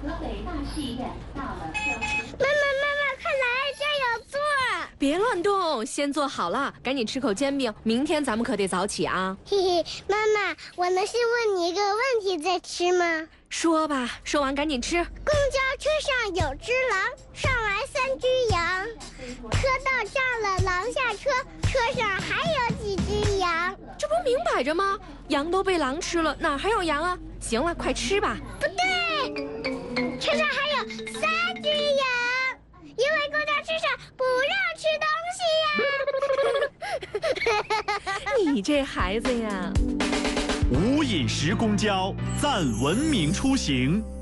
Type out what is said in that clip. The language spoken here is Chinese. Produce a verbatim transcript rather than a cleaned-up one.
河北大戏院到了消息。 妈妈，妈妈，快来，这儿有座。 别乱动，先坐好了，赶紧吃口煎饼，明天咱们可得早起啊。 嘿嘿，妈妈，我能先问你一个问题再吃吗？ 说吧，说完赶紧吃。 公交车上有只狼，上来三只羊，车到站了，狼下车，车上还有几只羊？ 这不明摆着吗？羊都被狼吃了，哪还有羊啊？行了，快吃吧。 不对，车上还有三只羊，因为公交车上不让吃东西呀。 你这孩子呀！ 无饮食公交，赞文明出行。